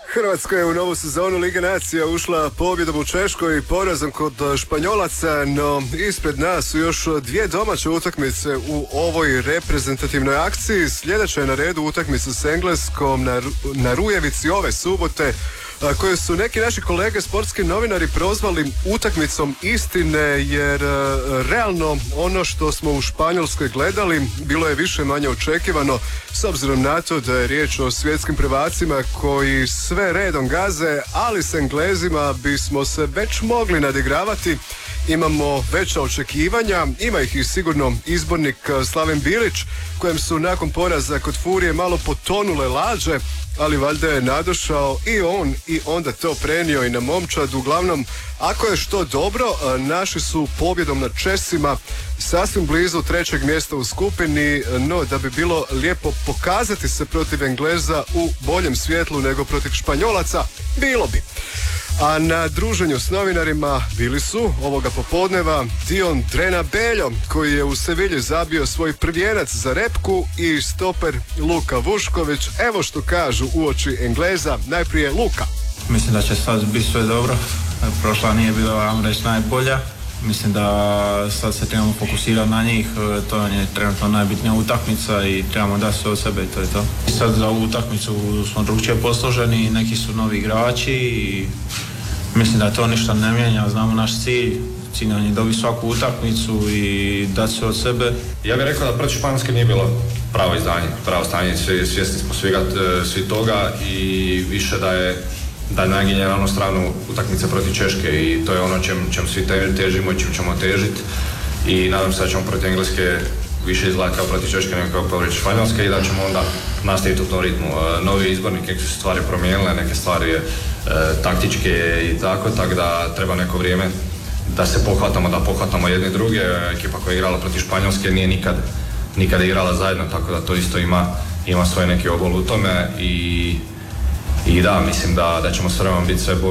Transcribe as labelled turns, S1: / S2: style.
S1: Hrvatska je u novu sezonu Lige nacija ušla pobjedom u Češkoj i porazom kod Španjolaca, no ispred nas su još dvije domaće utakmice u ovoj reprezentativnoj akciji. Sljedeća je na redu utakmica s Engleskom na Rujevici ove subote, koje su neki naši kolege sportski novinari prozvali utakmicom istine, jer realno ono što smo u Španjolskoj gledali bilo je više manje očekivano, s obzirom na to da je riječ o svjetskim prvacima koji sve redom gaze, ali s Englezima bismo se već mogli nadigravati. Imamo veća očekivanja, ima ih i sigurno izbornik Slaven Bilić, kojem su nakon poraza kod Furije malo potonule lađe, ali valjda je nadošao i on i onda to prenio i na momčad. Uglavnom, ako je što dobro, naši su pobjedom nad Česima sasvim blizu trećeg mjesta u skupini, no da bi bilo lijepo pokazati se protiv Engleza u boljem svjetlu nego protiv Španjolaca, bilo bi. A na druženju s novinarima bili su ovoga popodneva Dion Drena Beljo, koji je u Sevilji zabio svoj prvijenac za repku, i stoper Luka Vušković. Evo što kažu uoči Engleza. Najprije Luka.
S2: Mislim da će sad biti sve dobro. Prošla nije bila, vam reći, najbolja. Mislim da sad se trebamo fokusirati na njih. To je trenutno najbitnija utakmica i trebamo dati sve od sebe i to je to. I sad za ovu utakmicu smo drugčije posloženi, neki su novi igrači i mislim da to ništa ne mijenja. Znamo naš cilj. Cilj nam je dobiti svaku utakmicu i dati sve od sebe.
S3: Ja bih rekao da protiv Španjolske nije bilo pravo izdanje, pravo stanje. Svjesni smo svi toga i više da je naginje na onu stranu utakmice protiv Češke i to je ono čem svi težimo i čem ćemo težiti, i nadam se da ćemo protiv Engleske više izgledati kao protiv Češke nego kao protiv Španjolske i da ćemo onda nastaviti u tom ritmu. Novi izbornik, neke su stvari promijenile, neke stvari taktičke i tako da treba neko vrijeme da se pohvatamo jedni druge. Ekipa koja je igrala protiv Španjolske nije nikad igrala zajedno, tako da to isto ima svoj neki obol u tome i da, mislim da ćemo s vremenom biti sve bolji.